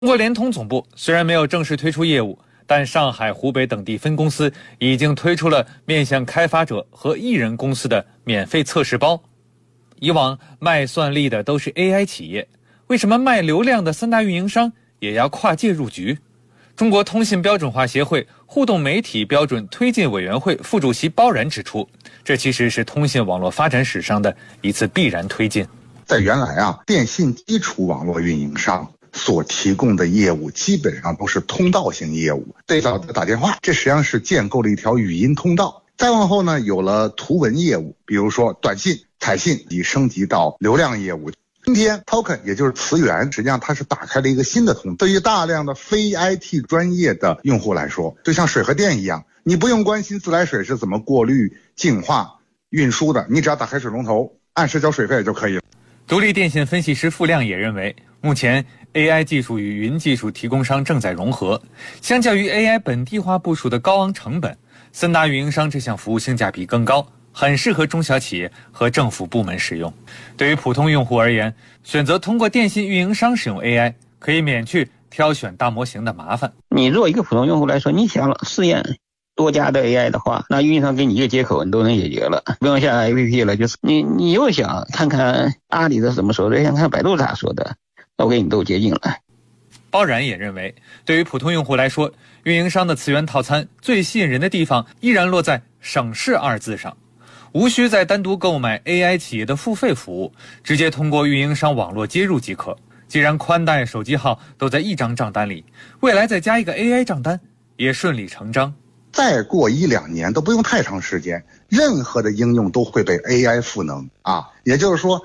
中国联通总部虽然没有正式推出业务，但上海、湖北等地分公司已经推出了面向开发者和艺人公司的免费测试包。以往卖算力的都是 AI 企业，为什么卖流量的3大运营商也要跨界入局？中国通信标准化协会互动媒体标准推进委员会副主席包然指出，这其实是通信网络发展史上的一次必然推进。 在原来电信基础网络运营商所提供的业务基本上都是通道型业务，最早的打电话，这实际上是建构了一条语音通道。再往后呢，有了图文业务，比如说短信、彩信，已升级到流量业务。今天 token 也就是词源，实际上它是打开了一个新的通道。对于大量的非 IT 专业的用户来说，就像水和电一样，你不用关心自来水是怎么过滤、净化、运输的，你只要打开水龙头，按时交水费就可以了。 独立电信分析师付亮也认为，目前 AI 技术与云技术提供商正在融合，相较于 AI 本地化部署的高昂成本，3大运营商这项服务性价比更高，很适合中小企业和政府部门使用。对于普通用户而言，选择通过电信运营商使用 AI， 可以免去挑选大模型的麻烦。 你作为一个普通用户来说，你想试验多家的 AI 的话，那运营商给你一个接口，你都能解决了，不用下 APP 了。就是你又想看看阿里的怎么说的，想看百度咋说的，我给你都接近了。 包然也认为，对于普通用户来说，运营商的词源套餐最吸引人的地方依然落在省事2字上，无需再单独购买 AI 企业的付费服务，直接通过运营商网络接入即可。既然宽带、手机号都在一张账单里，未来再加一个 AI 账单也顺理成章。 再过1-2年都不用太长时间，任何的应用都会被 AI 赋能也就是说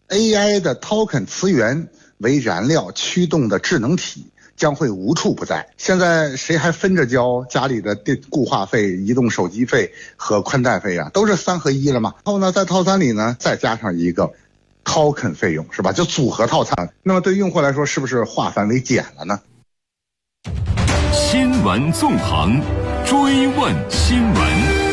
AI 的 token 词源为燃料驱动的智能体将会无处不在。现在谁还分着交家里的固话费、移动手机费和宽带费都是3合1了嘛。然后呢，在套餐里呢再加上一个 token 费用，是吧？就组合套餐。那么对用户来说，是不是化繁为简了呢？ 新闻纵横，追问新闻。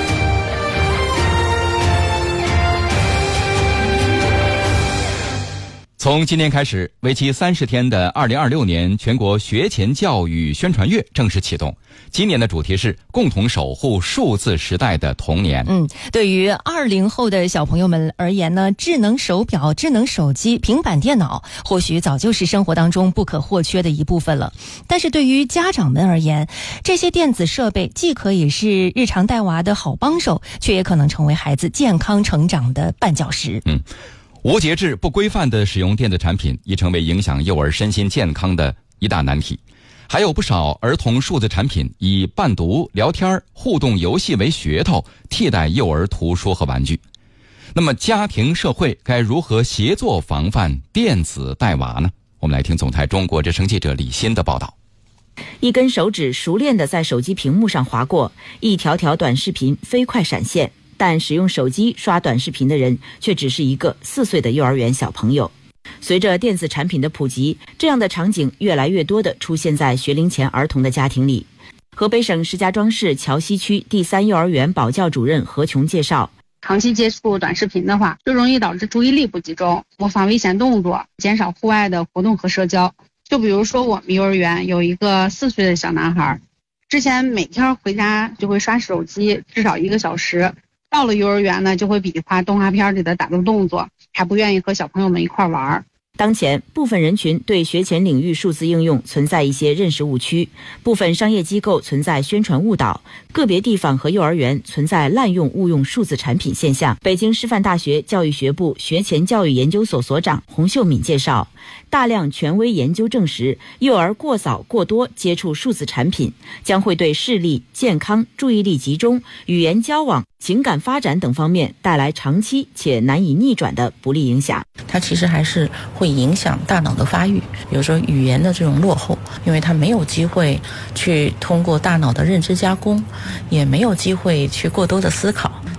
从今天开始，为期30天的2026年全国学前教育宣传月正式启动。今年的主题是共同守护数字时代的童年。 对于20后的小朋友们而言呢，智能手表、智能手机、平板电脑或许早就是生活当中不可或缺的一部分了。但是对于家长们而言，这些电子设备既可以是日常带娃的好帮手，却也可能成为孩子健康成长的绊脚石。 无节制、不规范的使用电子产品已成为影响幼儿身心健康的一大难题。还有不少儿童数字产品以伴读、聊天、互动游戏为噱头，替代幼儿图书和玩具。那么家庭社会该如何协作防范电子带娃呢？我们来听总台中国之声记者李欣的报道。 一根手指熟练地在手机屏幕上划过，一条条短视频飞快闪现，但使用手机刷短视频的人却只是一个4岁的幼儿园小朋友。随着电子产品的普及，这样的场景越来越多地出现在学龄前儿童的家庭里。河北省石家庄市桥西区第3幼儿园保教主任何琼介绍， 长期接触短视频的话，就容易导致注意力不集中，模仿危险动作，减少户外的活动和社交。就比如说我们幼儿园有一个4岁的小男孩，之前每天回家就会刷手机至少1个小时，到了幼儿园呢就会比划动画片里的打斗动作，还不愿意和小朋友们一块玩。 当前部分人群对学前领域数字应用存在一些认识误区，部分商业机构存在宣传误导，个别地方和幼儿园存在滥用误用数字产品现象。北京师范大学教育学部学前教育研究所所长洪秀敏介绍，大量权威研究证实，幼儿过早过多接触数字产品将会对视力、健康、注意力集中、语言交往、情感发展等方面带来长期且难以逆转的不利影响。 它其实还是会影响大脑的发育，比如说语言的这种落后，因为它没有机会去通过大脑的认知加工，也没有机会去过多的思考。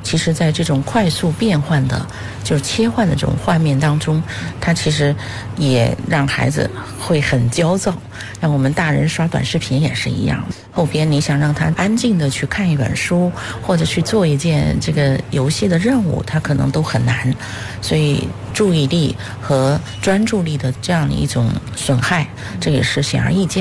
其实在这种快速变换的，就是切换的这种画面当中，它其实也让孩子会很焦躁。让我们大人刷短视频也是一样，后边你想让他安静的去看一本书，或者去做一件这个游戏的任务，他可能都很难。所以注意力和专注力的这样的一种损害，这也是显而易见。